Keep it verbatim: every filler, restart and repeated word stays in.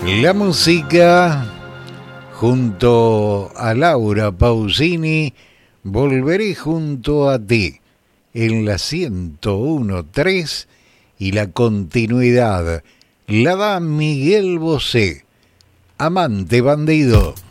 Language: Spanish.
La música junto a Laura Pausini, Volveré junto a ti en la ciento uno punto tres y la continuidad la da Miguel Bosé, Amante Bandido.